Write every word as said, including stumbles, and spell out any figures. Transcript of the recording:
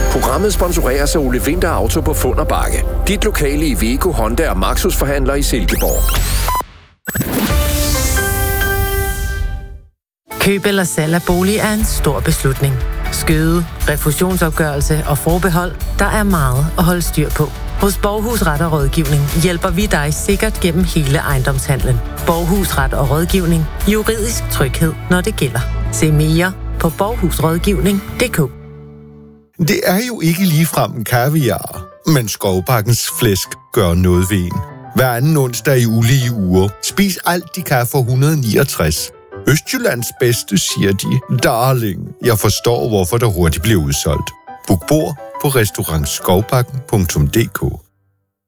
Programmet sponsoreres af Ole Winther Auto på Fund og Bakke. Dit lokale Iveco, Honda og Maxus forhandler i Silkeborg. Køb eller salg af bolig er en stor beslutning. Skøde, refusionsopgørelse og forbehold, der er meget at holde styr på. Hos Borghus Ret og Rådgivning hjælper vi dig sikkert gennem hele ejendomshandlen. Borghus Ret og Rådgivning. Juridisk tryghed, når det gælder. Se mere på borghusrådgivning punktum d k. Det er jo ikke ligefrem kaviar, men Skovbakkens flæsk gør noget ved en. Hver anden onsdag i ulige uger. Spis alt de kan for et hundrede og niogtres. Østjyllands bedste, siger de. Darling, jeg forstår, hvorfor der hurtigt bliver udsolgt. Book bord på restaurant skovbakken punktum d k.